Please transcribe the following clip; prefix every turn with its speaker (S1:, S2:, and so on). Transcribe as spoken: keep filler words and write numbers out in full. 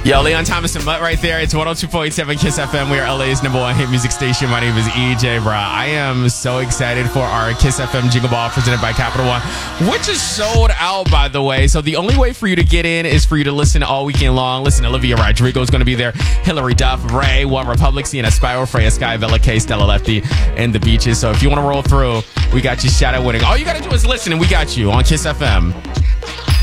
S1: Yo, Leon Thomas and Mutt right there. It's one oh two point seven Kiss F M. We are L A's number one hit music station. My name is E J, bro. I am so excited for our Kiss F M Jingle Ball presented by Capital One, which is sold out, by the way. So the only way for you to get in is for you to listen all weekend long. Listen, Olivia Rodrigo is going to be there. Hillary Duff, Ray, One Republic, Sienna Spyro, Freya Sky, Vela K, Stella Lefty, and the Beaches. So if you want to roll through, we got you shout out winning. All you got to do is listen, and we got you on Kiss F M.